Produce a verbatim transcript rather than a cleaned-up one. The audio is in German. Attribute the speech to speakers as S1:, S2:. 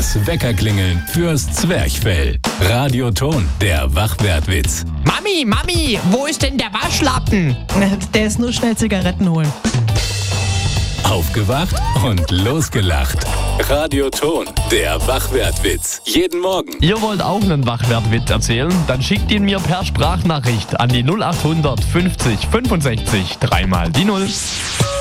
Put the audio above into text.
S1: Das Weckerklingeln fürs Zwerchfell. Radioton, der Wachwertwitz.
S2: Mami, Mami, wo ist denn der Waschlappen?
S3: Der ist nur schnell Zigaretten holen.
S1: Aufgewacht und losgelacht. Radioton, der Wachwertwitz. Jeden Morgen.
S4: Ihr wollt auch einen Wachwertwitz erzählen? Dann schickt ihn mir per Sprachnachricht an die null acht hundert fünfzig fünfundsechzig dreimal die Null.